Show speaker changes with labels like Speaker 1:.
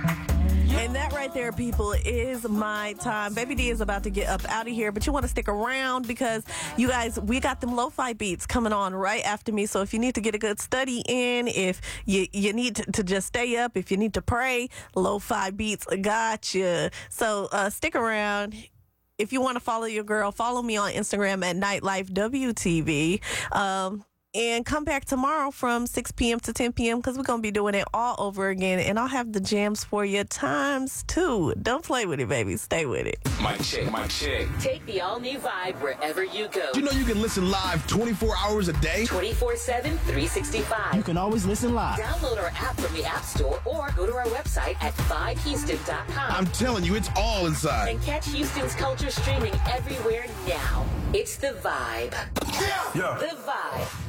Speaker 1: And that right there, people, is my time. Baby D is about to get up out of here, but you want to stick around because you guys, we got them lo-fi beats coming on right after me. So if you need to get a good study in, if you need to just stay up, if you need to pray, lo-fi beats got you. So stick around. If you want to follow your girl, follow me on Instagram at NightLifeWTV. And come back tomorrow from 6 p.m. to 10 p.m. because we're going to be doing it all over again. And I'll have the jams for you times 2. Don't play with it, baby. Stay with it.
Speaker 2: Mic check, mic check.
Speaker 3: Take the all-new Vibe wherever you go.
Speaker 4: You know you can listen live 24 hours a day?
Speaker 3: 24/7, 365.
Speaker 5: You can always listen live.
Speaker 3: Download our app from the App Store or go to our website at vibehouston.com.
Speaker 4: I'm telling you, it's all inside.
Speaker 3: And catch Houston's culture streaming everywhere now. It's The Vibe.
Speaker 4: Yeah.
Speaker 3: The Vibe.